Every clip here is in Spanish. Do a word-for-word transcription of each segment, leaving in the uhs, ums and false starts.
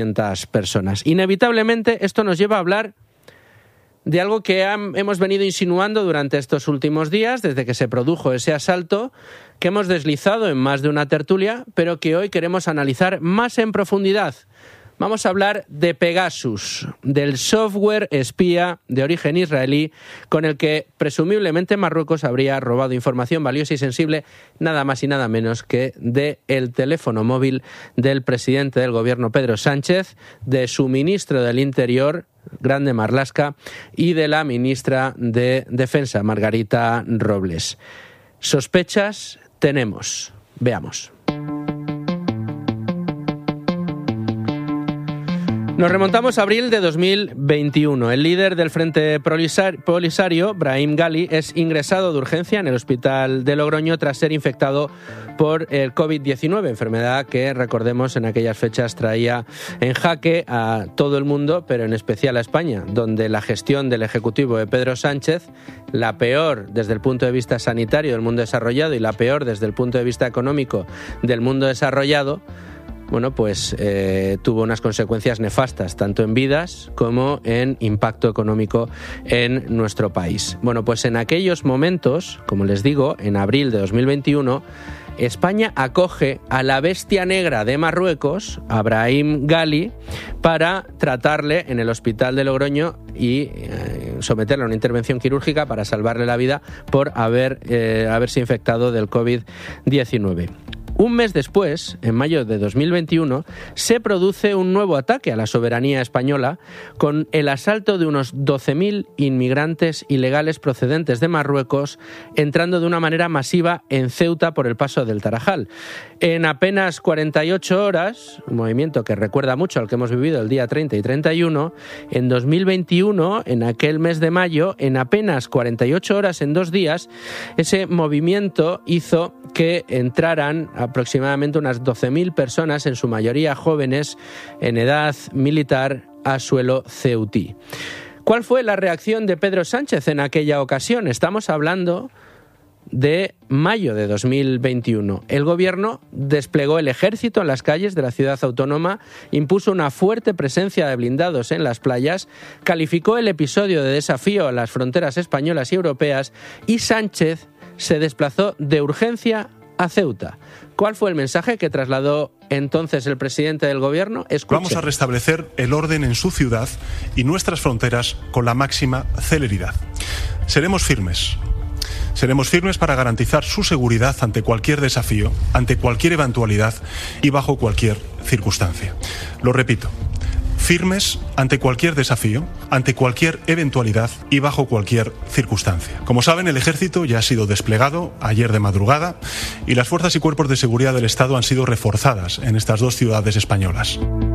doscientas personas. Inevitablemente esto nos lleva a hablar de algo que han, hemos venido insinuando durante estos últimos días, desde que se produjo ese asalto, que hemos deslizado en más de una tertulia, pero que hoy queremos analizar más en profundidad. Vamos a hablar de Pegasus, del software espía de origen israelí con el que presumiblemente Marruecos habría robado información valiosa y sensible, nada más y nada menos que del teléfono móvil del presidente del gobierno Pedro Sánchez, de su ministro del Interior, Grande Marlaska, y de la ministra de Defensa, Margarita Robles. ¿Sospechas? Tenemos. Veamos. Nos remontamos a abril de dos mil veintiuno. El líder del Frente Polisario, Brahim Ghali, es ingresado de urgencia en el hospital de Logroño tras ser infectado por el covid diecinueve, enfermedad que, recordemos, en aquellas fechas traía en jaque a todo el mundo, pero en especial a España, donde la gestión del Ejecutivo de Pedro Sánchez, la peor desde el punto de vista sanitario del mundo desarrollado y la peor desde el punto de vista económico del mundo desarrollado, bueno, pues eh, tuvo unas consecuencias nefastas, tanto en vidas como en impacto económico en nuestro país. Bueno, pues en aquellos momentos, como les digo, en abril de dos mil veintiuno, España acoge a la bestia negra de Marruecos, a Brahim Ghali, para tratarle en el hospital de Logroño y eh, someterle a una intervención quirúrgica para salvarle la vida por haber, eh, haberse infectado del covid diecinueve. Un mes después, en mayo de dos mil veintiuno, se produce un nuevo ataque a la soberanía española con el asalto de unos doce mil inmigrantes ilegales procedentes de Marruecos entrando de una manera masiva en Ceuta por el paso del Tarajal. En apenas cuarenta y ocho horas, un movimiento que recuerda mucho al que hemos vivido el día treinta y treinta y uno, en dos mil veintiuno, en aquel mes de mayo, en apenas cuarenta y ocho horas, en dos días, ese movimiento hizo que entraran aproximadamente unas doce mil personas, en su mayoría jóvenes, en edad militar, a suelo ceutí. ¿Cuál fue la reacción de Pedro Sánchez en aquella ocasión? Estamos hablando de mayo de dos mil veintiuno. El gobierno desplegó el ejército en las calles de la ciudad autónoma, impuso una fuerte presencia de blindados en las playas, calificó el episodio de desafío a las fronteras españolas y europeas, y Sánchez se desplazó de urgencia a Ceuta. ¿Cuál fue el mensaje que trasladó entonces el presidente del gobierno? Escuchen. Vamos a restablecer el orden en su ciudad y nuestras fronteras con la máxima celeridad. Seremos firmes. Seremos firmes para garantizar su seguridad ante cualquier desafío, ante cualquier eventualidad y bajo cualquier circunstancia. Lo repito. Firmes ante cualquier desafío, ante cualquier eventualidad y bajo cualquier circunstancia. Como saben, el ejército ya ha sido desplegado ayer de madrugada y las fuerzas y cuerpos de seguridad del Estado han sido reforzadas en estas dos ciudades españolas.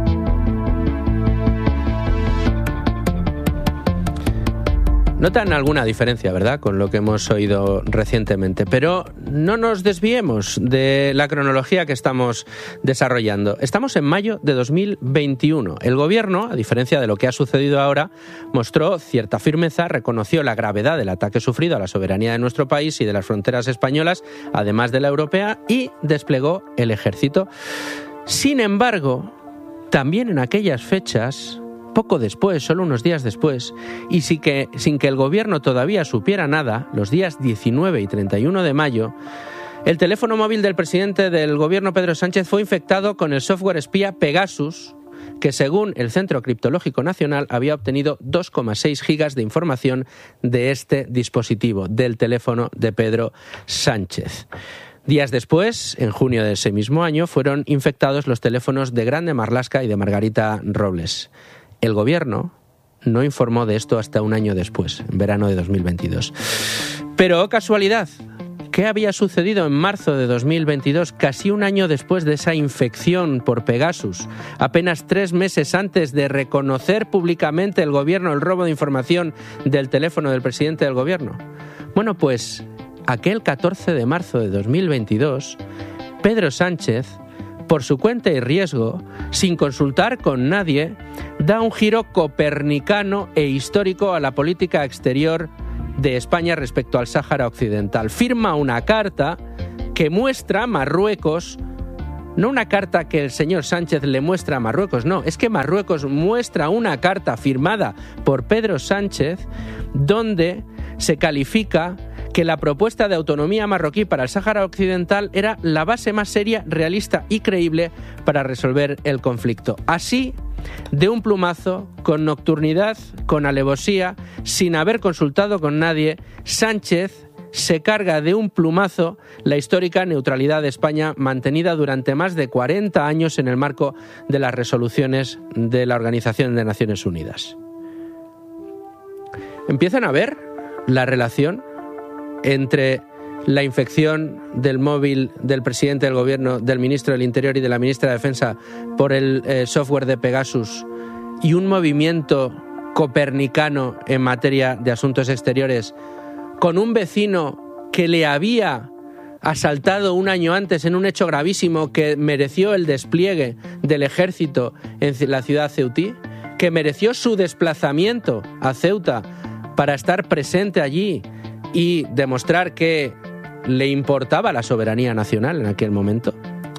Notan alguna diferencia, ¿verdad?, con lo que hemos oído recientemente, pero no nos desviemos de la cronología que estamos desarrollando. Estamos en mayo de dos mil veintiuno. El gobierno, a diferencia de lo que ha sucedido ahora, mostró cierta firmeza, reconoció la gravedad del ataque sufrido a la soberanía de nuestro país y de las fronteras españolas, además de la europea, y desplegó el ejército. Sin embargo, también en aquellas fechas, poco después, solo unos días después, y sin que, sin que el gobierno todavía supiera nada, los días diecinueve y treinta y uno de mayo, el teléfono móvil del presidente del gobierno Pedro Sánchez fue infectado con el software espía Pegasus, que según el Centro Criptológico Nacional había obtenido dos coma seis gigas de información de este dispositivo, del teléfono de Pedro Sánchez. Días después, en junio de ese mismo año, fueron infectados los teléfonos de Grande Marlaska y de Margarita Robles. El gobierno no informó de esto hasta un año después, en verano de dos mil veintidós. Pero, oh casualidad, ¿qué había sucedido en marzo de dos mil veintidós, casi un año después de esa infección por Pegasus, apenas tres meses antes de reconocer públicamente el gobierno el robo de información del teléfono del presidente del gobierno? Bueno, pues aquel catorce de marzo de dos mil veintidós, Pedro Sánchez, por su cuenta y riesgo, sin consultar con nadie, da un giro copernicano e histórico a la política exterior de España respecto al Sáhara Occidental. Firma una carta que muestra Marruecos No una carta que el señor Sánchez le muestra a Marruecos, no, es que Marruecos muestra una carta firmada por Pedro Sánchez donde se califica que la propuesta de autonomía marroquí para el Sáhara Occidental era la base más seria, realista y creíble para resolver el conflicto. Así, de un plumazo, con nocturnidad, con alevosía, sin haber consultado con nadie, Sánchez se carga de un plumazo la histórica neutralidad de España mantenida durante más de cuarenta años en el marco de las resoluciones de la Organización de Naciones Unidas. Empiezan a ver la relación entre la infección del móvil del presidente del gobierno, del ministro del Interior y de la ministra de Defensa por el eh, software de Pegasus y un movimiento copernicano en materia de asuntos exteriores con un vecino que le había asaltado un año antes en un hecho gravísimo que mereció el despliegue del ejército en la ciudad ceutí, que mereció su desplazamiento a Ceuta para estar presente allí y demostrar que le importaba la soberanía nacional en aquel momento.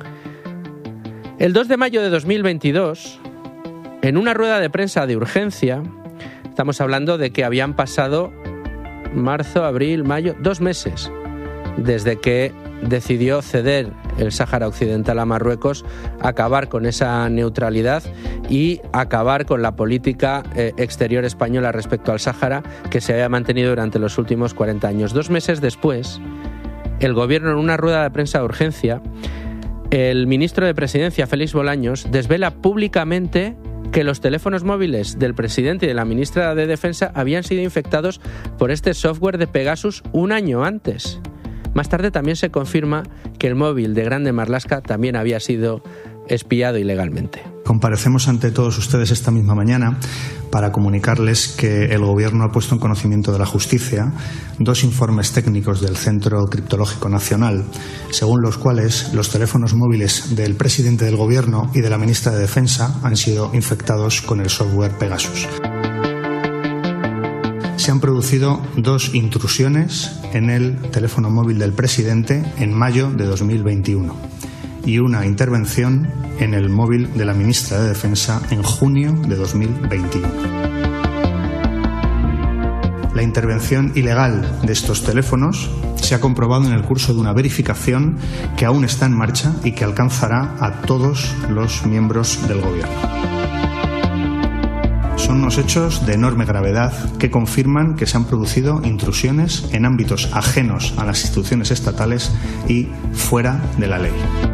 El dos de mayo de dos mil veintidós, en una rueda de prensa de urgencia, estamos hablando de que habían pasado marzo, abril, mayo, dos meses desde que decidió ceder el Sáhara Occidental a Marruecos, acabar con esa neutralidad y acabar con la política eh, exterior española respecto al Sáhara que se había mantenido durante los últimos cuarenta años. Dos meses después, el gobierno, en una rueda de prensa de urgencia, el ministro de Presidencia, Félix Bolaños, desvela públicamente que los teléfonos móviles del presidente y de la ministra de Defensa habían sido infectados por este software de Pegasus un año antes. Más tarde también se confirma que el móvil de Grande Marlaska también había sido espiado ilegalmente. Comparecemos ante todos ustedes esta misma mañana para comunicarles que el Gobierno ha puesto en conocimiento de la Justicia dos informes técnicos del Centro Criptológico Nacional, según los cuales los teléfonos móviles del presidente del Gobierno y de la ministra de Defensa han sido infectados con el software Pegasus. Se han producido dos intrusiones en el teléfono móvil del presidente en mayo de dos mil veintiuno y una intervención en el móvil de la ministra de Defensa en junio de dos mil veintiuno. La intervención ilegal de estos teléfonos se ha comprobado en el curso de una verificación que aún está en marcha y que alcanzará a todos los miembros del Gobierno. Son unos hechos de enorme gravedad que confirman que se han producido intrusiones en ámbitos ajenos a las instituciones estatales y fuera de la ley.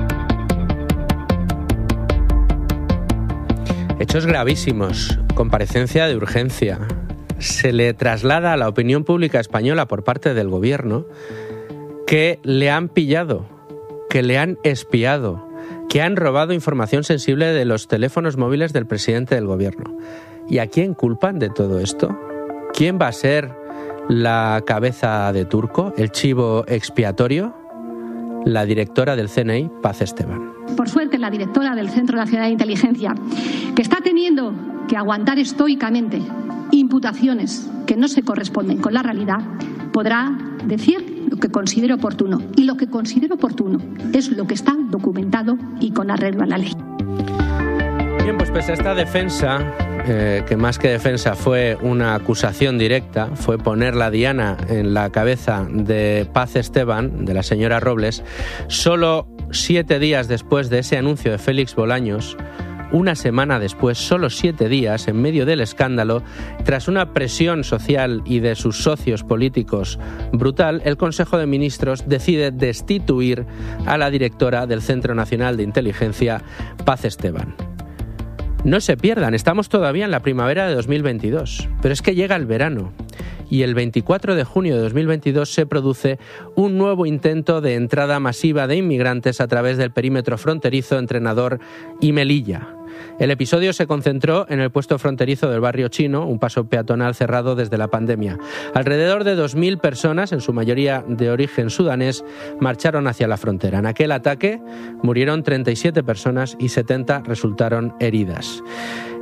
Hechos gravísimos, comparecencia de urgencia. Se le traslada a la opinión pública española por parte del gobierno que le han pillado, que le han espiado, que han robado información sensible de los teléfonos móviles del presidente del gobierno. ¿Y a quién culpan de todo esto? ¿Quién va a ser la cabeza de turco, el chivo expiatorio? La directora del C N I, Paz Esteban. Por suerte, la directora del Centro Nacional de Inteligencia, que está teniendo que aguantar estoicamente imputaciones que no se corresponden con la realidad, podrá decir lo que considere oportuno. Y lo que considero oportuno es lo que está documentado y con arreglo a la ley. Bien, pues pese a esta defensa, eh, que más que defensa fue una acusación directa, fue poner la diana en la cabeza de Paz Esteban, de la señora Robles, solo siete días después de ese anuncio de Félix Bolaños, una semana después, solo siete días, en medio del escándalo, tras una presión social y de sus socios políticos brutal, el Consejo de Ministros decide destituir a la directora del Centro Nacional de Inteligencia, Paz Esteban. No se pierdan, estamos todavía en la primavera de dos mil veintidós, pero es que llega el verano y el veinticuatro de junio de dos mil veintidós se produce un nuevo intento de entrada masiva de inmigrantes a través del perímetro fronterizo entre Nador y Melilla. El episodio se concentró en el puesto fronterizo del barrio chino, un paso peatonal cerrado desde la pandemia. Alrededor de dos mil personas, en su mayoría de origen sudanés, marcharon hacia la frontera. En aquel ataque murieron treinta y siete personas y setenta resultaron heridas.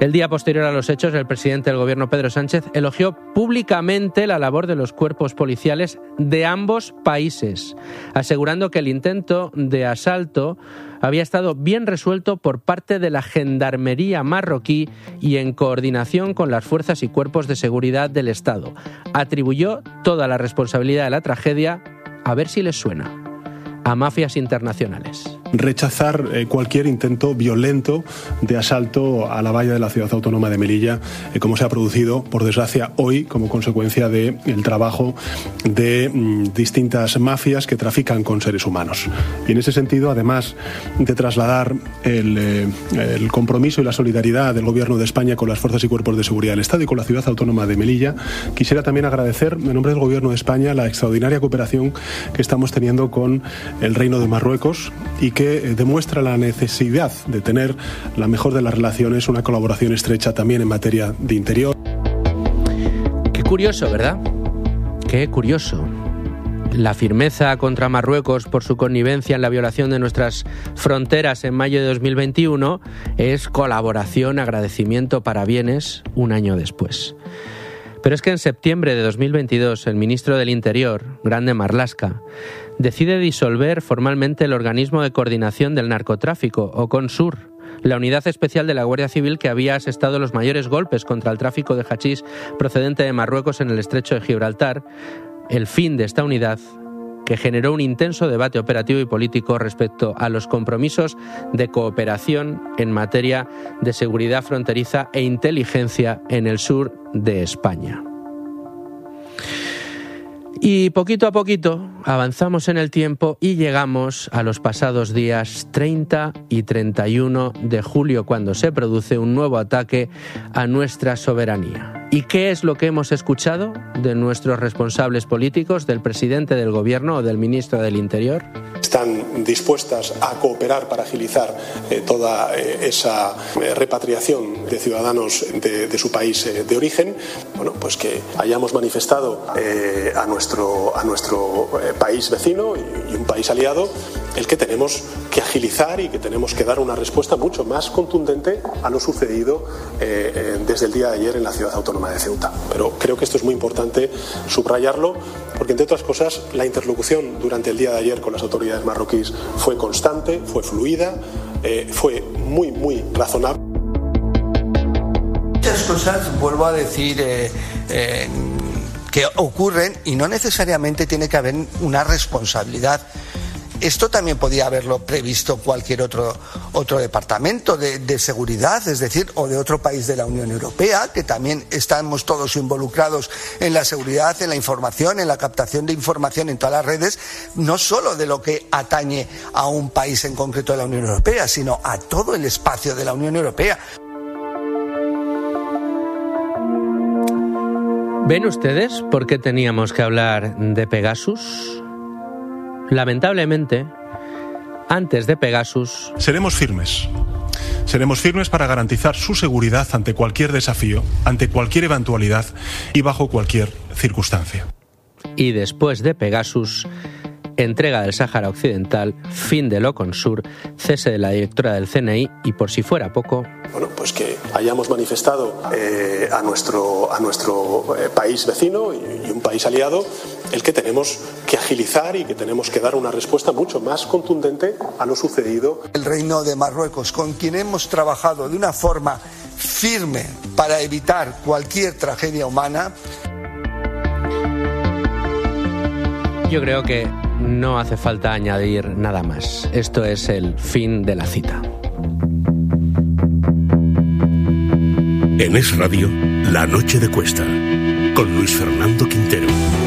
El día posterior a los hechos, el presidente del gobierno, Pedro Sánchez, elogió públicamente la labor de los cuerpos policiales de ambos países, asegurando que el intento de asalto había estado bien resuelto por parte de la gendarmería marroquí y en coordinación con las fuerzas y cuerpos de seguridad del Estado. Atribuyó toda la responsabilidad de la tragedia, a ver si les suena, a mafias internacionales. Rechazar eh, cualquier intento violento de asalto a la valla de la ciudad autónoma de Melilla, eh, como se ha producido, por desgracia, hoy como consecuencia del trabajo de mm, distintas mafias que trafican con seres humanos. Y en ese sentido, además de trasladar el, eh, el compromiso y la solidaridad del Gobierno de España con las fuerzas y cuerpos de seguridad del Estado y con la ciudad autónoma de Melilla, quisiera también agradecer, en nombre del Gobierno de España, la extraordinaria cooperación que estamos teniendo con el Reino de Marruecos y que que demuestra la necesidad de tener la mejor de las relaciones, una colaboración estrecha también en materia de interior. Qué curioso, ¿verdad? Qué curioso. La firmeza contra Marruecos por su connivencia en la violación de nuestras fronteras en mayo de dos mil veintiuno es colaboración, agradecimiento, parabienes un año después. Pero es que en septiembre de dos mil veintidós el ministro del Interior, Grande Marlaska, decide disolver formalmente el organismo de coordinación del narcotráfico, o CONSUR, la unidad especial de la Guardia Civil que había asestado los mayores golpes contra el tráfico de hachís procedente de Marruecos en el estrecho de Gibraltar. El fin de esta unidad, que generó un intenso debate operativo y político respecto a los compromisos de cooperación en materia de seguridad fronteriza e inteligencia en el sur de España. Y poquito a poquito avanzamos en el tiempo y llegamos a los pasados días treinta y treinta y uno de julio, cuando se produce un nuevo ataque a nuestra soberanía. ¿Y qué es lo que hemos escuchado de nuestros responsables políticos, del presidente del gobierno o del ministro del Interior? Están dispuestas a cooperar para agilizar eh, toda eh, esa eh, repatriación de ciudadanos de, de su país eh, de origen. Bueno, pues que hayamos manifestado eh, a nuestro, a nuestro eh, país vecino y, y un país aliado el que tenemos que agilizar y que tenemos que dar una respuesta mucho más contundente a lo sucedido eh, eh, desde el día de ayer en la ciudad autónoma de Ceuta. Pero creo que esto es muy importante subrayarlo, porque entre otras cosas la interlocución durante el día de ayer con las autoridades marroquíes fue constante, fue fluida, eh, fue muy, muy razonable. Muchas cosas, vuelvo a decir, eh, eh, que ocurren y no necesariamente tiene que haber una responsabilidad. Esto también podía haberlo previsto cualquier otro, otro departamento de, de seguridad, es decir, o de otro país de la Unión Europea, que también estamos todos involucrados en la seguridad, en la información, en la captación de información en todas las redes, no solo de lo que atañe a un país en concreto de la Unión Europea, sino a todo el espacio de la Unión Europea. ¿Ven ustedes por qué teníamos que hablar de Pegasus? Lamentablemente, antes de Pegasus... Seremos firmes. Seremos firmes para garantizar su seguridad ante cualquier desafío, ante cualquier eventualidad y bajo cualquier circunstancia. Y después de Pegasus, entrega del Sáhara Occidental, fin del OCONSUR, cese de la directora del C N I y, por si fuera poco... Bueno, pues que hayamos manifestado eh, a nuestro, a nuestro eh, país vecino y, y un país aliado el que tenemos que agilizar y que tenemos que dar una respuesta mucho más contundente a lo sucedido. El Reino de Marruecos, con quien hemos trabajado de una forma firme para evitar cualquier tragedia humana. Yo creo que no hace falta añadir nada más. Esto es el fin de la cita. En Es Radio, La Noche de Cuesta, con Luis Fernando Quintero.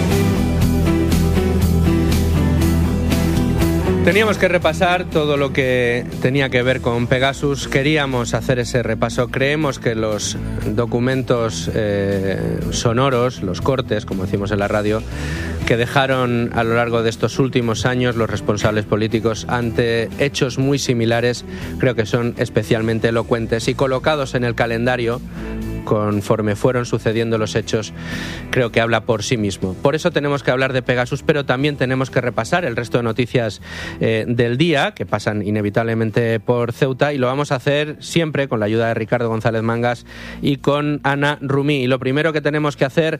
Teníamos que repasar todo lo que tenía que ver con Pegasus. Queríamos hacer ese repaso. Creemos que los documentos eh, sonoros, los cortes, como decimos en la radio, que dejaron a lo largo de estos últimos años los responsables políticos ante hechos muy similares, creo que son especialmente elocuentes y colocados en el calendario conforme fueron sucediendo los hechos, creo que habla por sí mismo. Por eso tenemos que hablar de Pegasus, pero también tenemos que repasar el resto de noticias eh, del día, que pasan inevitablemente por Ceuta, y lo vamos a hacer siempre con la ayuda de Ricardo González Mangas y con Ana Rumí. Y lo primero que tenemos que hacer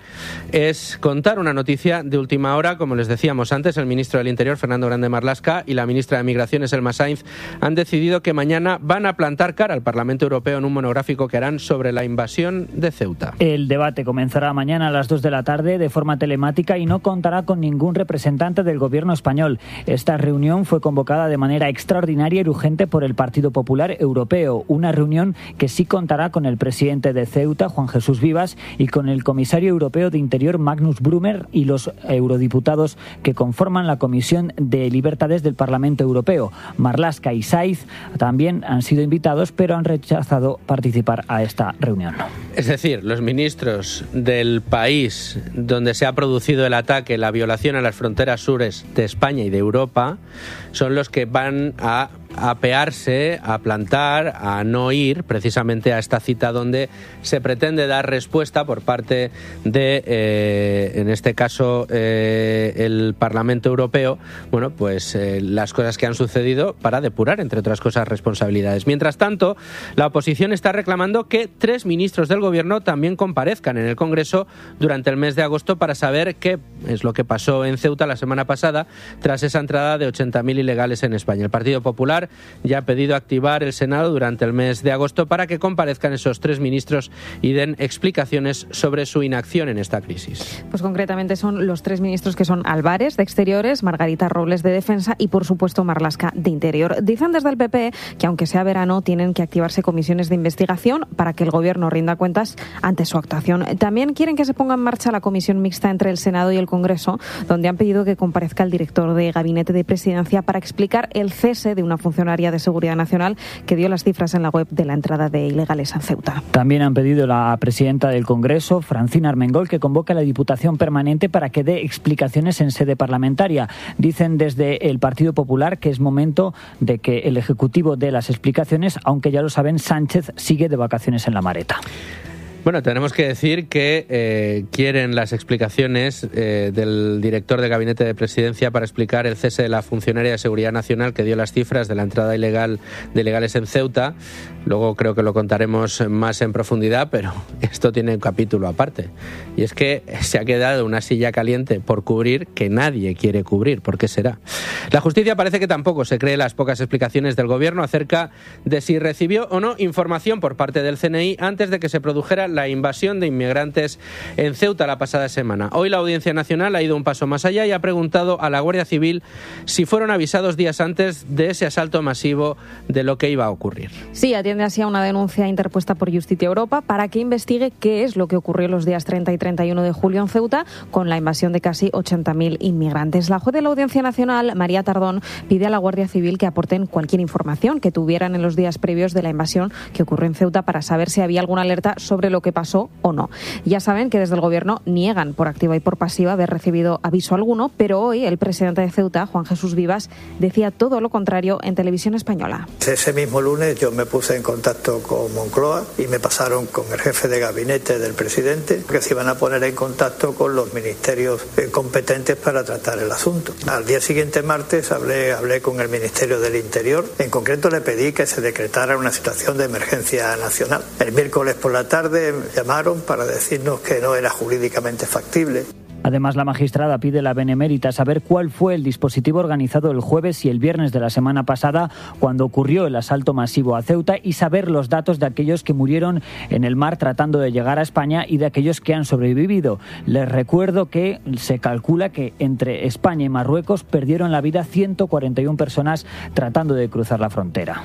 es contar una noticia de última hora. Como les decíamos antes, el ministro del Interior, Fernando Grande Marlaska, y la ministra de Migraciones, Elma Sainz, han decidido que mañana van a plantar cara al Parlamento Europeo en un monográfico que harán sobre la invasión de Ceuta. El debate comenzará mañana a las dos de la tarde de forma telemática y no contará con ningún representante del gobierno español. Esta reunión fue convocada de manera extraordinaria y urgente por el Partido Popular Europeo, una reunión que sí contará con el presidente de Ceuta, Juan Jesús Vivas, y con el comisario europeo de Interior, Magnus Brunner, y los eurodiputados que conforman la Comisión de Libertades del Parlamento Europeo. Marlaska y Sainz también han sido invitados, pero han rechazado participar a esta reunión. Es decir, los ministros del país donde se ha producido el ataque, la violación a las fronteras sures de España y de Europa, son los que van a apearse, a plantar, a no ir precisamente a esta cita donde se pretende dar respuesta por parte de, eh, en este caso, eh, el Parlamento Europeo, bueno, pues eh, las cosas que han sucedido para depurar, entre otras cosas, responsabilidades. Mientras tanto, la oposición está reclamando que tres ministros del Gobierno también comparezcan en el Congreso durante el mes de agosto para saber qué es lo que pasó en Ceuta la semana pasada tras esa entrada de ochenta mil ilegales en España. El Partido Popular ya ha pedido activar el Senado durante el mes de agosto para que comparezcan esos tres ministros y den explicaciones sobre su inacción en esta crisis. Pues concretamente son los tres ministros que son Álvarez, de Exteriores, Margarita Robles, de Defensa, y por supuesto Marlaska, de Interior. Dicen desde el P P que aunque sea verano tienen que activarse comisiones de investigación para que el Gobierno rinda cuentas ante su actuación. También quieren que se ponga en marcha la comisión mixta entre el Senado y el Congreso, donde han pedido que comparezca el director de Gabinete de Presidencia para explicar el cese de una funcionaria de Seguridad Nacional que dio las cifras en la web de la entrada de ilegales en Ceuta. También han pedido la presidenta del Congreso, Francina Armengol, que convoque a la Diputación Permanente para que dé explicaciones en sede parlamentaria. Dicen desde el Partido Popular que es momento de que el Ejecutivo dé las explicaciones, aunque ya lo saben, Sánchez sigue de vacaciones en La Mareta. Bueno, tenemos que decir que eh, quieren las explicaciones eh, del director de Gabinete de Presidencia para explicar el cese de la funcionaria de Seguridad Nacional que dio las cifras de la entrada ilegal de ilegales en Ceuta. Luego creo que lo contaremos más en profundidad, pero esto tiene un capítulo aparte. Y es que se ha quedado una silla caliente por cubrir que nadie quiere cubrir. ¿Por qué será? La justicia parece que tampoco se cree las pocas explicaciones del Gobierno acerca de si recibió o no información por parte del C N I antes de que se produjera la invasión de inmigrantes en Ceuta la pasada semana. Hoy la Audiencia Nacional ha ido un paso más allá y ha preguntado a la Guardia Civil si fueron avisados días antes de ese asalto masivo de lo que iba a ocurrir. Sí, atiende así a una denuncia interpuesta por Justicia Europa para que investigue qué es lo que ocurrió los días treinta y treinta y uno de julio en Ceuta con la invasión de casi ochenta mil inmigrantes. La juez de la Audiencia Nacional, María Tardón, pide a la Guardia Civil que aporten cualquier información que tuvieran en los días previos de la invasión que ocurrió en Ceuta para saber si había alguna alerta sobre lo que pasó o no. Ya saben que desde el Gobierno niegan por activa y por pasiva haber recibido aviso alguno, pero hoy el presidente de Ceuta, Juan Jesús Vivas, decía todo lo contrario en Televisión Española. Ese mismo lunes yo me puse en contacto con Moncloa y me pasaron con el jefe de gabinete del presidente que se iban a poner en contacto con los ministerios competentes para tratar el asunto. Al día siguiente, martes, hablé, hablé con el Ministerio del Interior. En concreto le pedí que se decretara una situación de emergencia nacional. El miércoles por la tarde me llamaron para decirnos que no era jurídicamente factible. Además, la magistrada pide a la Benemérita saber cuál fue el dispositivo organizado el jueves y el viernes de la semana pasada cuando ocurrió el asalto masivo a Ceuta y saber los datos de aquellos que murieron en el mar tratando de llegar a España y de aquellos que han sobrevivido. Les recuerdo que se calcula que entre España y Marruecos perdieron la vida ciento cuarenta y una personas tratando de cruzar la frontera.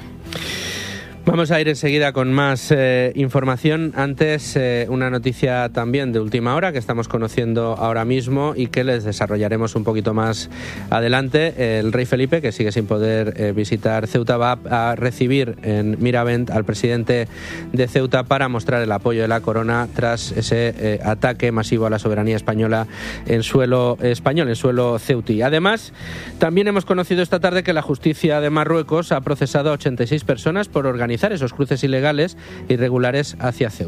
Vamos a ir enseguida con más eh, información. Antes, eh, una noticia también de última hora que estamos conociendo ahora mismo y que les desarrollaremos un poquito más adelante. El rey Felipe, que sigue sin poder eh, visitar Ceuta, va a recibir en Miravent al presidente de Ceuta para mostrar el apoyo de la corona tras ese eh, ataque masivo a la soberanía española en suelo español, en suelo ceutí. Además, también hemos conocido esta tarde que la justicia de Marruecos ha procesado a ochenta y seis personas por organizar esos cruces ilegales irregulares hacia Ceuta.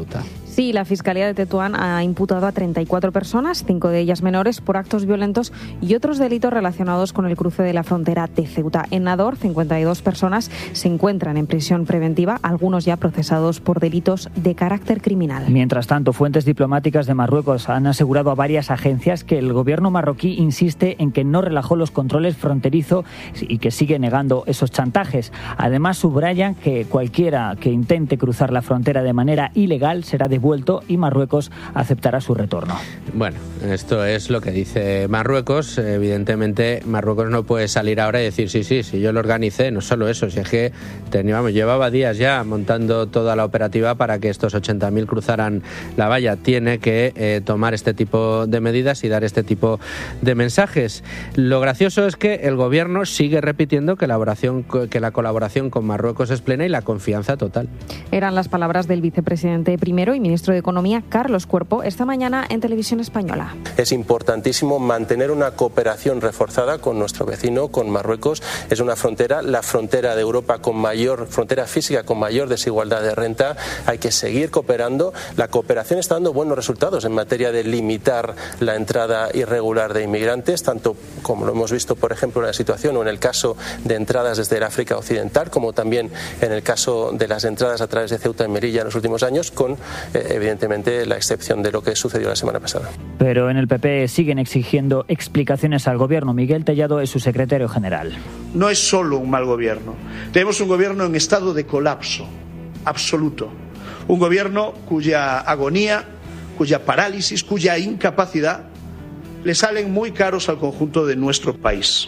Sí, la Fiscalía de Tetuán ha imputado a treinta y cuatro personas, cinco de ellas menores, por actos violentos y otros delitos relacionados con el cruce de la frontera de Ceuta. En Nador, cincuenta y dos personas se encuentran en prisión preventiva, algunos ya procesados por delitos de carácter criminal. Mientras tanto, fuentes diplomáticas de Marruecos han asegurado a varias agencias que el gobierno marroquí insiste en que no relajó los controles fronterizos y que sigue negando esos chantajes. Además, subrayan que cualquiera que intente cruzar la frontera de manera ilegal será devuelto y Marruecos aceptará su retorno. Bueno, esto es lo que dice Marruecos. Evidentemente, Marruecos no puede salir ahora y decir, sí, sí, sí, yo lo organicé, no solo eso, si es que teníamos, llevaba días ya montando toda la operativa para que estos ochenta mil cruzaran la valla. Tiene que eh, tomar este tipo de medidas y dar este tipo de mensajes. Lo gracioso es que el gobierno sigue repitiendo que la, colaboración, que la colaboración con Marruecos es plena y la confianza total. Eran las palabras del vicepresidente primero y ministro de Economía, Carlos Cuerpo, esta mañana en Televisión Española. Es importantísimo mantener una cooperación reforzada con nuestro vecino, con Marruecos. Es una frontera, la frontera de Europa con mayor, frontera física con mayor desigualdad de renta. Hay que seguir cooperando. La cooperación está dando buenos resultados en materia de limitar la entrada irregular de inmigrantes, tanto como lo hemos visto, por ejemplo, en la situación o en el caso de entradas desde el África Occidental, como también en el caso de las entradas a través de Ceuta y Melilla en los últimos años, con eh, evidentemente la excepción de lo que sucedió la semana pasada. Pero en el P P siguen exigiendo explicaciones al gobierno. Miguel Tellado es su secretario general. No es solo un mal gobierno. Tenemos un gobierno en estado de colapso absoluto. Un gobierno cuya agonía, cuya parálisis, cuya incapacidad le salen muy caros al conjunto de nuestro país.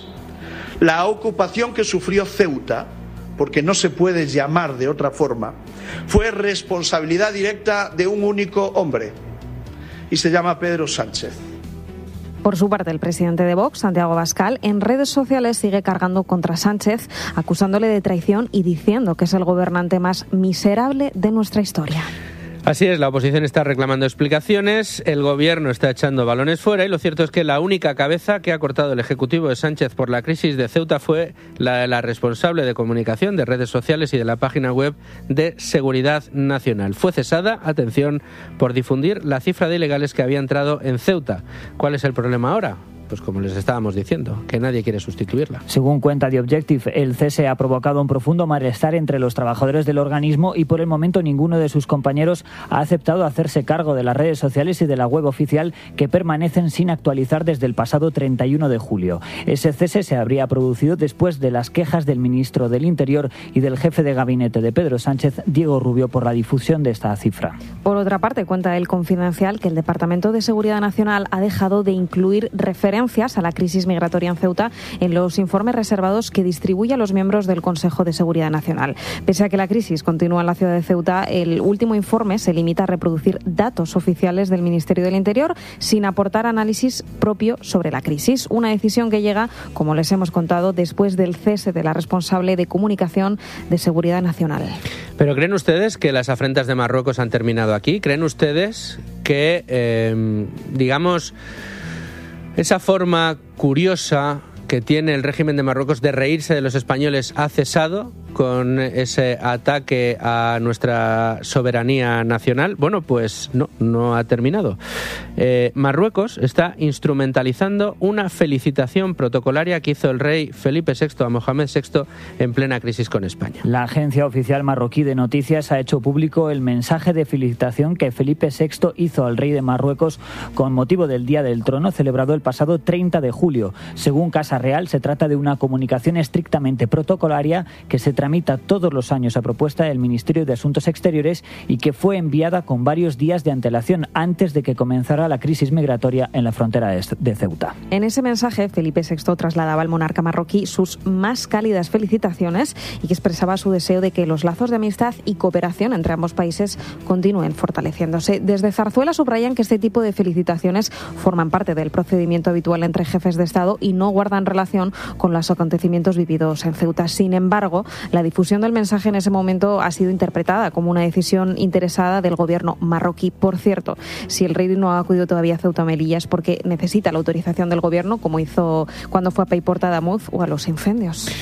La ocupación que sufrió Ceuta, porque no se puede llamar de otra forma, fue responsabilidad directa de un único hombre, y se llama Pedro Sánchez. Por su parte, el presidente de Vox, Santiago Abascal, en redes sociales sigue cargando contra Sánchez, acusándole de traición y diciendo que es el gobernante más miserable de nuestra historia. Así es, la oposición está reclamando explicaciones, el gobierno está echando balones fuera y lo cierto es que la única cabeza que ha cortado el ejecutivo de Sánchez por la crisis de Ceuta fue la, la responsable de comunicación, de redes sociales y de la página web de Seguridad Nacional. Fue cesada, atención, por difundir la cifra de ilegales que había entrado en Ceuta. ¿Cuál es el problema ahora? Pues como les estábamos diciendo, que nadie quiere sustituirla. Según cuenta The Objective, el cese ha provocado un profundo malestar entre los trabajadores del organismo y por el momento ninguno de sus compañeros ha aceptado hacerse cargo de las redes sociales y de la web oficial que permanecen sin actualizar desde el pasado treinta y uno de julio. Ese cese se habría producido después de las quejas del ministro del Interior y del jefe de gabinete de Pedro Sánchez, Diego Rubio, por la difusión de esta cifra. Por otra parte, cuenta El Confidencial que el Departamento de Seguridad Nacional ha dejado de incluir referencias a la crisis migratoria en Ceuta en los informes reservados que distribuye a los miembros del Consejo de Seguridad Nacional. Pese a que la crisis continúa en la ciudad de Ceuta, el último informe se limita a reproducir datos oficiales del Ministerio del Interior sin aportar análisis propio sobre la crisis. Una decisión que llega, como les hemos contado, después del cese de la responsable de comunicación de Seguridad Nacional. ¿Pero creen ustedes que las afrentas de Marruecos han terminado aquí? ¿Creen ustedes que, eh, digamos, esa forma curiosa que tiene el régimen de Marruecos de reírse de los españoles ha cesado con ese ataque a nuestra soberanía nacional? Bueno, pues no, no ha terminado. Eh, Marruecos está instrumentalizando una felicitación protocolaria que hizo el rey Felipe sexto a Mohamed sexto en plena crisis con España. La agencia oficial marroquí de noticias ha hecho público el mensaje de felicitación que Felipe sexto hizo al rey de Marruecos con motivo del Día del Trono celebrado el pasado treinta de julio. Según Casa Real, se trata de una comunicación estrictamente protocolaria que se tramita todos los años a propuesta del Ministerio de Asuntos Exteriores y que fue enviada con varios días de antelación antes de que comenzara la crisis migratoria en la frontera de Ceuta. En ese mensaje, Felipe sexto trasladaba al monarca marroquí sus más cálidas felicitaciones y que expresaba su deseo de que los lazos de amistad y cooperación entre ambos países continúen fortaleciéndose. Desde Zarzuela subrayan que este tipo de felicitaciones forman parte del procedimiento habitual entre jefes de Estado y no guardan relación con los acontecimientos vividos en Ceuta. Sin embargo, la difusión del mensaje en ese momento ha sido interpretada como una decisión interesada del gobierno marroquí. Por cierto, si el rey no ha acudido todavía a Ceuta Melilla es porque necesita la autorización del gobierno, como hizo cuando fue a Paiporta de Amuz o a los incendios.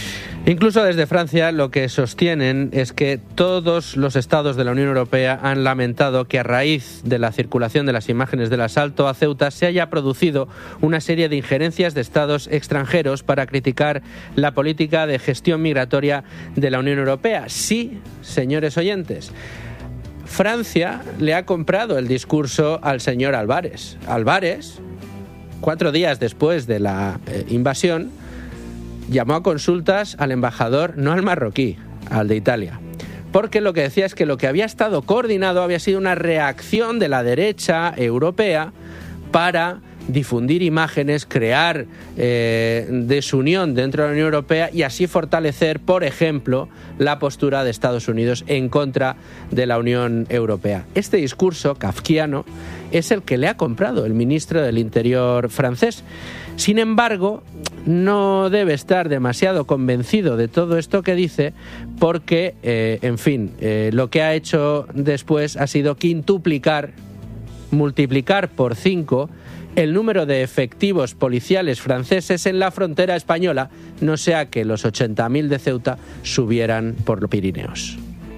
Incluso desde Francia lo que sostienen es que todos los estados de la Unión Europea han lamentado que a raíz de la circulación de las imágenes del asalto a Ceuta se haya producido una serie de injerencias de estados extranjeros para criticar la política de gestión migratoria de la Unión Europea. Sí, señores oyentes, Francia le ha comprado el discurso al señor Álvarez. Álvarez, cuatro días después de la eh, invasión, llamó a consultas al embajador, no al marroquí, al de Italia. Porque lo que decía es que lo que había estado coordinado había sido una reacción de la derecha europea para difundir imágenes, crear eh, desunión dentro de la Unión Europea y así fortalecer, por ejemplo, la postura de Estados Unidos en contra de la Unión Europea. Este discurso kafkiano es el que le ha comprado el ministro del Interior francés. Sin embargo, no debe estar demasiado convencido de todo esto que dice porque, eh, en fin, eh, lo que ha hecho después ha sido quintuplicar, multiplicar por cinco el número de efectivos policiales franceses en la frontera española, no sea que los ochenta mil de Ceuta subieran por los Pirineos.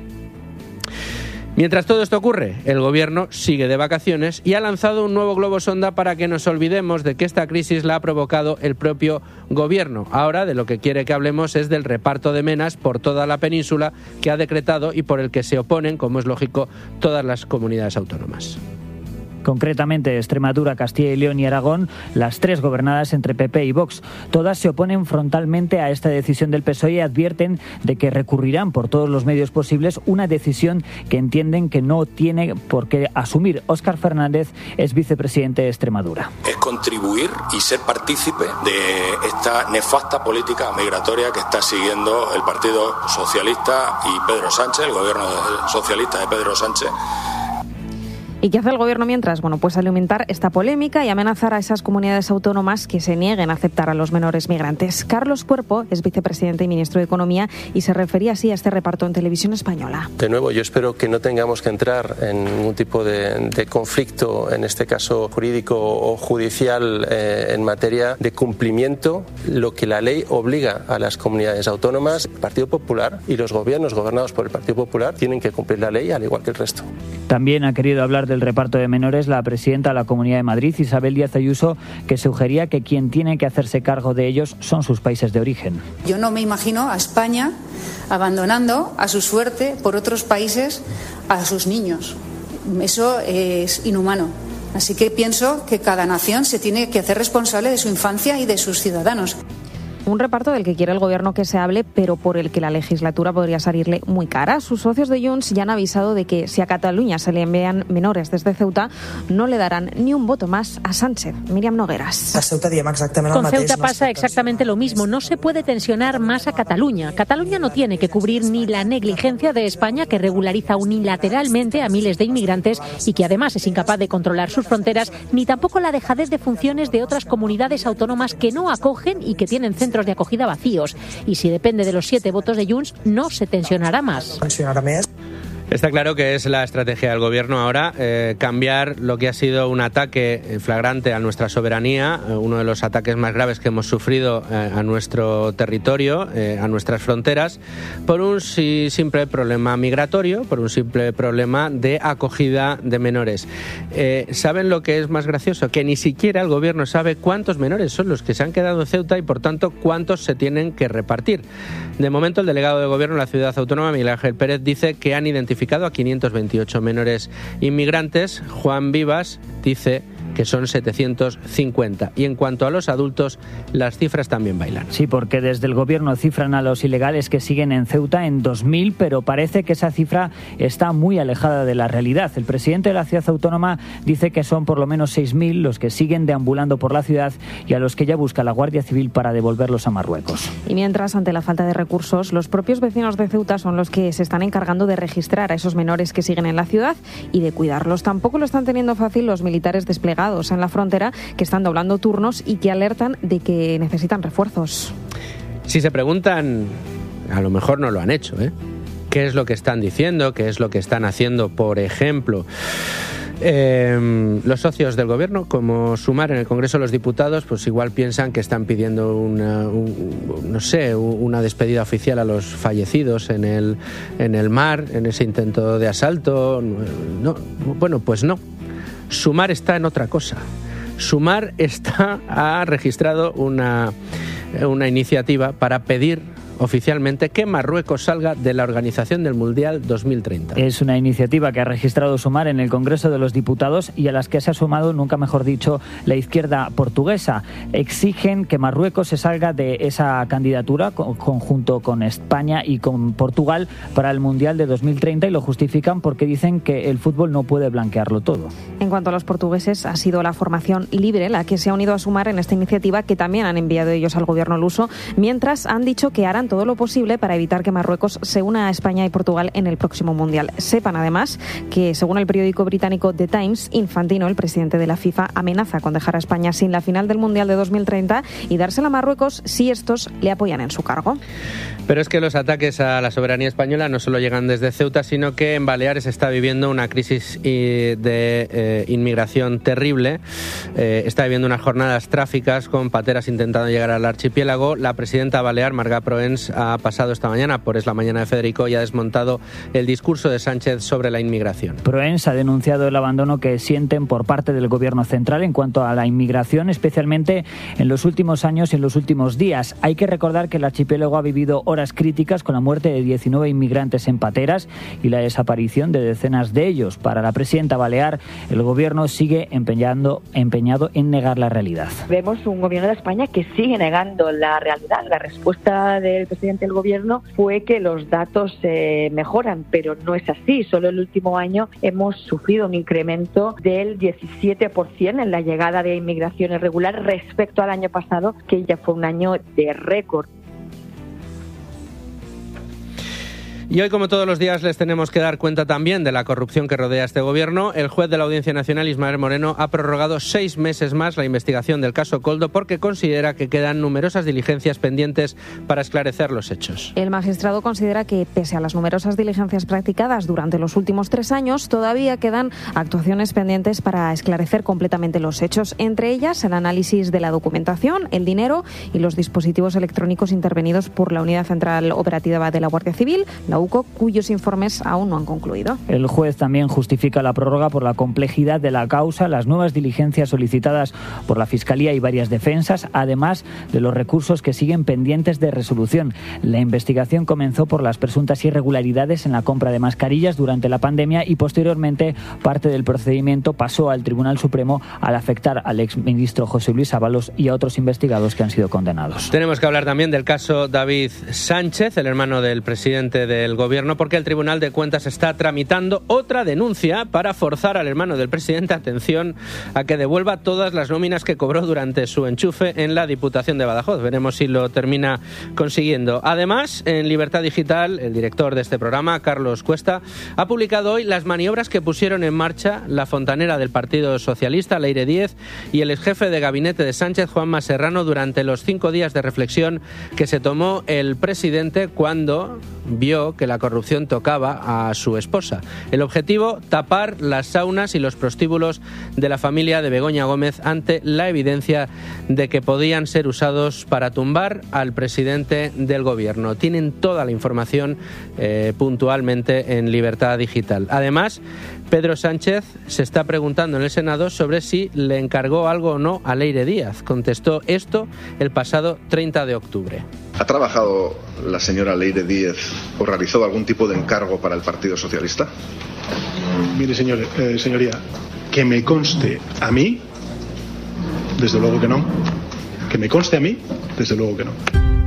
Mientras todo esto ocurre, el gobierno sigue de vacaciones y ha lanzado un nuevo globo sonda para que nos olvidemos de que esta crisis la ha provocado el propio gobierno. Ahora de lo que quiere que hablemos es del reparto de menas por toda la península que ha decretado y por el que se oponen, como es lógico, todas las comunidades autónomas. Concretamente Extremadura, Castilla y León y Aragón, las tres gobernadas entre P P y Vox. Todas se oponen frontalmente a esta decisión del P S O E y advierten de que recurrirán por todos los medios posibles, una decisión que entienden que no tiene por qué asumir. Óscar Fernández es vicepresidente de Extremadura. Es contribuir y ser partícipe de esta nefasta política migratoria que está siguiendo el Partido Socialista y Pedro Sánchez, el gobierno socialista de Pedro Sánchez. ¿Y qué hace el gobierno mientras? Bueno, pues alimentar esta polémica y amenazar a esas comunidades autónomas que se nieguen a aceptar a los menores migrantes. Carlos Cuerpo es vicepresidente y ministro de Economía y se refería así a este reparto en Televisión Española. De nuevo, yo espero que no tengamos que entrar en ningún tipo de, de conflicto, en este caso jurídico o judicial, eh, en materia de cumplimiento, lo que la ley obliga a las comunidades autónomas. El Partido Popular y los gobiernos gobernados por el Partido Popular tienen que cumplir la ley al igual que el resto. También ha querido hablar del reparto de menores la presidenta de la Comunidad de Madrid, Isabel Díaz Ayuso, que sugería que quien tiene que hacerse cargo de ellos son sus países de origen. Yo no me imagino a España abandonando a su suerte por otros países a sus niños. Eso es inhumano. Así que pienso que cada nación se tiene que hacer responsable de su infancia y de sus ciudadanos. Un reparto del que quiere el gobierno que se hable, pero por el que la legislatura podría salirle muy cara. Sus socios de Junts ya han avisado de que si a Cataluña se le envían menores desde Ceuta, no le darán ni un voto más a Sánchez. Míriam Nogueras. Con Ceuta pasa exactamente lo mismo. No se puede tensionar más a Cataluña. Cataluña no tiene que cubrir ni la negligencia de España, que regulariza unilateralmente a miles de inmigrantes y que además es incapaz de controlar sus fronteras, ni tampoco la dejadez de funciones de otras comunidades autónomas que no acogen y que tienen centros de acogida vacíos. Y si depende de los siete votos de Junts, no se tensionará más. Está claro que es la estrategia del gobierno ahora, eh, cambiar lo que ha sido un ataque flagrante a nuestra soberanía, eh, uno de los ataques más graves que hemos sufrido eh, a nuestro territorio, eh, a nuestras fronteras, por un si, simple problema migratorio, por un simple problema de acogida de menores. Eh, ¿Saben lo que es más gracioso? Que ni siquiera el gobierno sabe cuántos menores son los que se han quedado en Ceuta y, por tanto, cuántos se tienen que repartir. De momento, el delegado de gobierno de la ciudad autónoma, Miguel Ángel Pérez, dice que han identificado a quinientos veintiocho menores inmigrantes. Juan Vivas dice que son setecientos cincuenta. Y en cuanto a los adultos, las cifras también bailan. Sí, porque desde el gobierno cifran a los ilegales que siguen en Ceuta en dos mil, pero parece que esa cifra está muy alejada de la realidad. El presidente de la ciudad autónoma dice que son por lo menos seis mil los que siguen deambulando por la ciudad y a los que ya busca la Guardia Civil para devolverlos a Marruecos. Y mientras, ante la falta de recursos, los propios vecinos de Ceuta son los que se están encargando de registrar a esos menores que siguen en la ciudad y de cuidarlos. Tampoco lo están teniendo fácil los militares desplegados en la frontera, que están doblando turnos y que alertan de que necesitan refuerzos. Si se preguntan, a lo mejor no lo han hecho, ¿eh? ¿Qué es lo que están diciendo? ¿Qué es lo que están haciendo? Por ejemplo, Eh, los socios del gobierno, como Sumar en el Congreso de los Diputados, pues igual piensan que están pidiendo una, un, no sé, una despedida oficial a los fallecidos en el, en el mar, en ese intento de asalto. No, bueno, pues no. Sumar está en otra cosa. Sumar está, ha registrado una, una iniciativa para pedir oficialmente que Marruecos salga de la organización del Mundial dos mil treinta. Es una iniciativa que ha registrado Sumar en el Congreso de los Diputados y a las que se ha sumado, nunca mejor dicho, la izquierda portuguesa. Exigen que Marruecos se salga de esa candidatura conjunto con España y con Portugal para el Mundial de dos mil treinta y lo justifican porque dicen que el fútbol no puede blanquearlo todo. En cuanto a los portugueses, ha sido la formación Libre la que se ha unido a Sumar en esta iniciativa que también han enviado ellos al gobierno luso, mientras han dicho que harán todo lo posible para evitar que Marruecos se una a España y Portugal en el próximo Mundial. Sepan además que, según el periódico británico The Times, Infantino, el presidente de la FIFA, amenaza con dejar a España sin la final del Mundial de dos mil treinta y dársela a Marruecos si estos le apoyan en su cargo. Pero es que los ataques a la soberanía española no solo llegan desde Ceuta, sino que en Baleares está viviendo una crisis de eh, inmigración terrible. Eh, está viviendo unas jornadas trágicas con pateras intentando llegar al archipiélago. La presidenta balear, Marga Proens, ha pasado esta mañana por Es la Mañana de Federico y ha desmontado el discurso de Sánchez sobre la inmigración. Proens ha denunciado el abandono que sienten por parte del gobierno central en cuanto a la inmigración, especialmente en los últimos años y en los últimos días. Hay que recordar que el archipiélago ha vivido horas críticas con la muerte de diecinueve inmigrantes en pateras y la desaparición de decenas de ellos. Para la presidenta balear, el gobierno sigue empeñando, empeñado en negar la realidad. Vemos un gobierno de España que sigue negando la realidad. La respuesta del presidente del gobierno fue que los datos eh, mejoran, pero no es así. Solo el último año hemos sufrido un incremento del diecisiete por ciento en la llegada de inmigración irregular respecto al año pasado, que ya fue un año de récord. Y hoy, como todos los días, les tenemos que dar cuenta también de la corrupción que rodea a este gobierno. El juez de la Audiencia Nacional, Ismael Moreno, ha prorrogado seis meses más la investigación del caso Koldo porque considera que quedan numerosas diligencias pendientes para esclarecer los hechos. El magistrado considera que, pese a las numerosas diligencias practicadas durante los últimos tres años, todavía quedan actuaciones pendientes para esclarecer completamente los hechos, entre ellas el análisis de la documentación, el dinero y los dispositivos electrónicos intervenidos por la Unidad Central Operativa de la Guardia Civil, la U C O, cuyos informes aún no han concluido. El juez también justifica la prórroga por la complejidad de la causa, las nuevas diligencias solicitadas por la Fiscalía y varias defensas, además de los recursos que siguen pendientes de resolución. La investigación comenzó por las presuntas irregularidades en la compra de mascarillas durante la pandemia y posteriormente parte del procedimiento pasó al Tribunal Supremo al afectar al exministro José Luis Ábalos y a otros investigados que han sido condenados. Tenemos que hablar también del caso David Sánchez, el hermano del presidente del gobierno, porque el Tribunal de Cuentas está tramitando otra denuncia para forzar al hermano del presidente, atención, a que devuelva todas las nóminas que cobró durante su enchufe en la Diputación de Badajoz. Veremos si lo termina consiguiendo. Además, en Libertad Digital, el director de este programa, Carlos Cuesta, ha publicado hoy las maniobras que pusieron en marcha la fontanera del Partido Socialista, Leire Díez, y el exjefe de gabinete de Sánchez, Juanma Serrano, durante los cinco días de reflexión que se tomó el presidente cuando vio que la corrupción tocaba a su esposa. El objetivo, tapar las saunas y los prostíbulos de la familia de Begoña Gómez ante la evidencia de que podían ser usados para tumbar al presidente del gobierno. Tienen toda la información eh, puntualmente en Libertad Digital. Además, Pedro Sánchez se está preguntando en el Senado sobre si le encargó algo o no a Leire Díaz. Contestó esto el pasado treinta de octubre. ¿Ha trabajado la señora Leire Díaz o realizó algún tipo de encargo para el Partido Socialista? Mire, señor, eh, señoría, que me conste a mí, desde luego que no. Que me conste a mí, desde luego que no.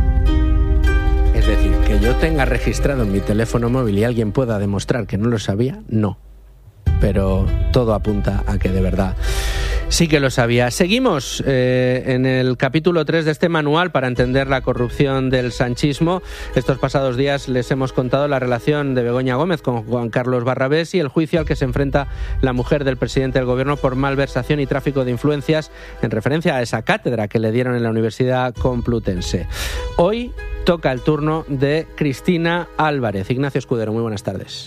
Es decir, que yo tenga registrado en mi teléfono móvil y alguien pueda demostrar que no lo sabía, no. Pero todo apunta a que de verdad sí que lo sabía. Seguimos eh, en el capítulo tres de este manual para entender la corrupción del sanchismo. Estos pasados días les hemos contado la relación de Begoña Gómez con Juan Carlos Barrabés y el juicio al que se enfrenta la mujer del presidente del gobierno por malversación y tráfico de influencias en referencia a esa cátedra que le dieron en la Universidad Complutense. Hoy toca el turno de Cristina Álvarez. Ignacio Escudero, muy buenas tardes.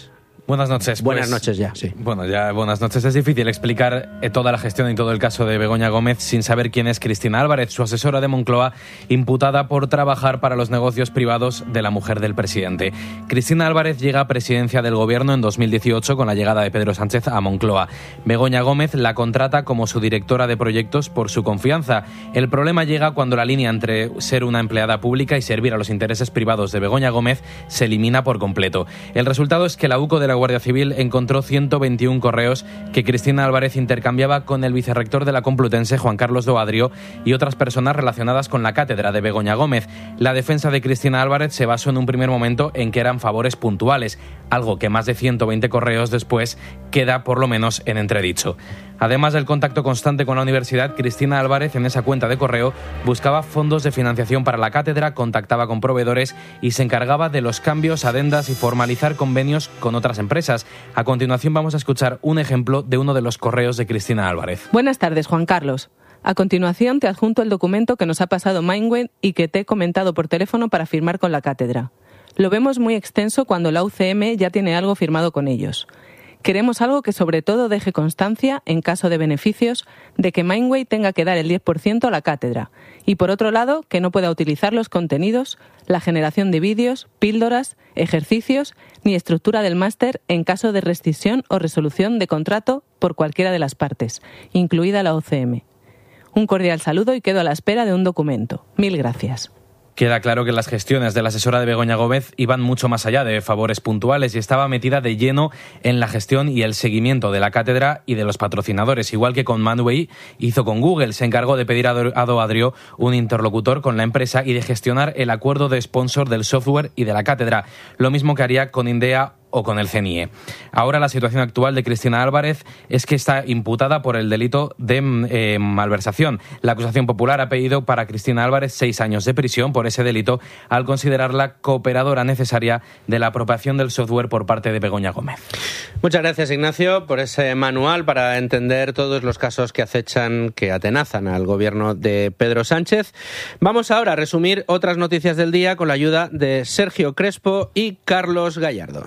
Buenas noches. Buenas pues, noches ya, sí. Bueno, ya buenas noches. Es difícil explicar eh, toda la gestión y todo el caso de Begoña Gómez sin saber quién es Cristina Álvarez, su asesora de Moncloa, imputada por trabajar para los negocios privados de la mujer del presidente. Cristina Álvarez llega a presidencia del gobierno en dos mil dieciocho con la llegada de Pedro Sánchez a Moncloa. Begoña Gómez la contrata como su directora de proyectos por su confianza. El problema llega cuando la línea entre ser una empleada pública y servir a los intereses privados de Begoña Gómez se elimina por completo. El resultado es que la UCO de la Guardia Civil encontró ciento veintiún correos que Cristina Álvarez intercambiaba con el vicerrector de la Complutense, Juan Carlos Doadrio, y otras personas relacionadas con la cátedra de Begoña Gómez. La defensa de Cristina Álvarez se basó en un primer momento en que eran favores puntuales, algo que más de ciento veinte correos después queda por lo menos en entredicho. Además del contacto constante con la universidad, Cristina Álvarez en esa cuenta de correo buscaba fondos de financiación para la cátedra, contactaba con proveedores y se encargaba de los cambios, adendas y formalizar convenios con otras empresas. A continuación vamos a escuchar un ejemplo de uno de los correos de Cristina Álvarez. Buenas tardes, Juan Carlos. A continuación te adjunto el documento que nos ha pasado Mindway y que te he comentado por teléfono para firmar con la cátedra. Lo vemos muy extenso cuando la U C M ya tiene algo firmado con ellos. Queremos algo que sobre todo deje constancia, en caso de beneficios, de que Mindway tenga que dar el diez por ciento a la cátedra y, por otro lado, que no pueda utilizar los contenidos, la generación de vídeos, píldoras, ejercicios ni estructura del máster en caso de rescisión o resolución de contrato por cualquiera de las partes, incluida la U C M. Un cordial saludo y quedo a la espera de un documento. Mil gracias. Queda claro que las gestiones de la asesora de Begoña Gómez iban mucho más allá de favores puntuales y estaba metida de lleno en la gestión y el seguimiento de la cátedra y de los patrocinadores. Igual que con Mindway hizo con Google, se encargó de pedir a Doadrio un interlocutor con la empresa y de gestionar el acuerdo de sponsor del software y de la cátedra. Lo mismo que haría con Indea o con el C N I E. Ahora la situación actual de Cristina Álvarez es que está imputada por el delito de eh, malversación. La acusación popular ha pedido para Cristina Álvarez seis años de prisión por ese delito al considerarla cooperadora necesaria de la apropiación del software por parte de Begoña Gómez. Muchas gracias, Ignacio, por ese manual para entender todos los casos que acechan, que atenazan al gobierno de Pedro Sánchez. Vamos ahora a resumir otras noticias del día con la ayuda de Sergio Crespo y Carlos Gallardo.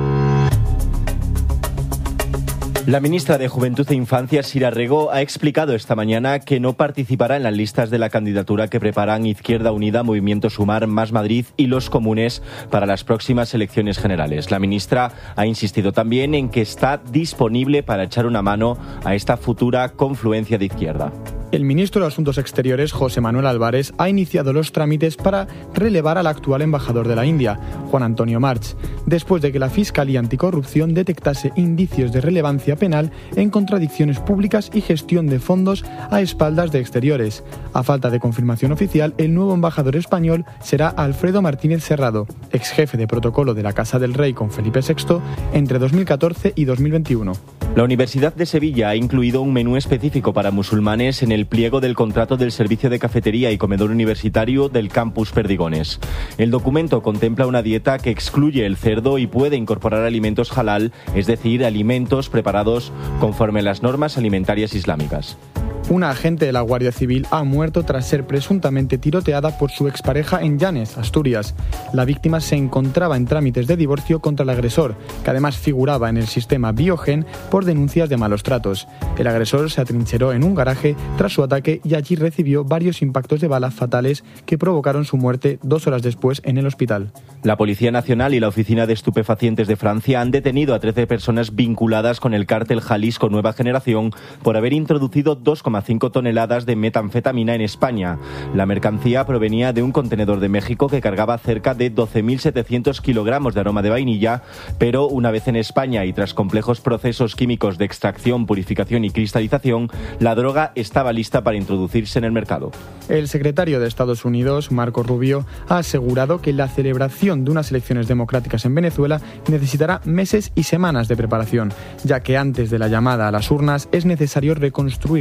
La ministra de Juventud e Infancia, Sira Rego, ha explicado esta mañana que no participará en las listas de la candidatura que preparan Izquierda Unida, Movimiento Sumar, Más Madrid y Los Comunes para las próximas elecciones generales. La ministra ha insistido también en que está disponible para echar una mano a esta futura confluencia de izquierda. El ministro de Asuntos Exteriores, José Manuel Álvarez, ha iniciado los trámites para relevar al actual embajador de la India, Juan Antonio March, después de que la Fiscalía Anticorrupción detectase indicios de relevancia penal en contradicciones públicas y gestión de fondos a espaldas de exteriores. A falta de confirmación oficial, el nuevo embajador español será Alfredo Martínez Serrado, ex jefe de protocolo de la Casa del Rey con Felipe sexto entre dos mil catorce y dos mil veintiuno. La Universidad de Sevilla ha incluido un menú específico para musulmanes en el pliego del contrato del servicio de cafetería y comedor universitario del campus Perdigones. El documento contempla una dieta que excluye el cerdo y puede incorporar alimentos halal, es decir, alimentos preparados conforme a las normas alimentarias islámicas. Una agente de la Guardia Civil ha muerto tras ser presuntamente tiroteada por su expareja en Llanes, Asturias. La víctima se encontraba en trámites de divorcio contra el agresor, que además figuraba en el sistema Biogen por denuncias de malos tratos. El agresor se atrincheró en un garaje tras su ataque y allí recibió varios impactos de bala fatales que provocaron su muerte dos horas después en el hospital. La Policía Nacional y la Oficina de Estupefacientes de Francia han detenido a trece personas vinculadas con el cártel Jalisco Nueva Generación por haber introducido dos coma cinco toneladas de metanfetamina en España. La mercancía provenía de un contenedor de México que cargaba cerca de doce mil setecientos kilogramos de aroma de vainilla, pero una vez en España y tras complejos procesos químicos de extracción, purificación y cristalización, la droga estaba lista para introducirse en el mercado. El secretario de Estados Unidos, Marco Rubio, ha asegurado que la celebración de unas elecciones democráticas en Venezuela necesitará meses y semanas de preparación, ya que antes de la llamada a las urnas es necesario reconstruir las condiciones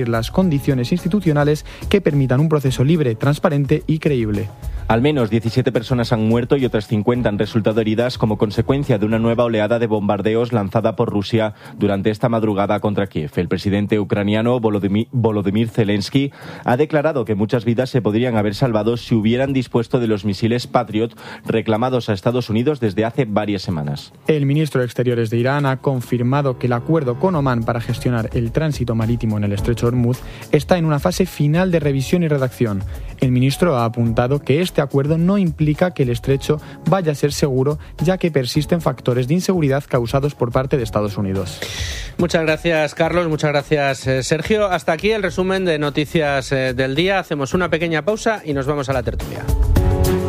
condiciones institucionales que permitan un proceso libre, transparente y creíble. Al menos diecisiete personas han muerto y otras cincuenta han resultado heridas como consecuencia de una nueva oleada de bombardeos lanzada por Rusia durante esta madrugada contra Kiev. El presidente ucraniano Volodymyr, Volodymyr Zelensky ha declarado que muchas vidas se podrían haber salvado si hubieran dispuesto de los misiles Patriot reclamados a Estados Unidos desde hace varias semanas. El ministro de Exteriores de Irán ha confirmado que el acuerdo con Omán para gestionar el tránsito marítimo en el estrecho de Hormuz está en una fase final de revisión y redacción. El ministro ha apuntado que este acuerdo no implica que el estrecho vaya a ser seguro, ya que persisten factores de inseguridad causados por parte de Estados Unidos. Muchas gracias, Carlos. Muchas gracias, Sergio. Hasta aquí el resumen de noticias del día. Hacemos una pequeña pausa y nos vamos a la tertulia.